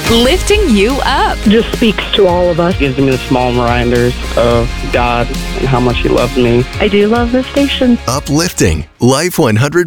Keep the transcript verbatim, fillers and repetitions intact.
lifting you up. Just speaks to all of us. Gives me the small reminders of God and how much He loves me. I do love this station. Uplifting Life one hundred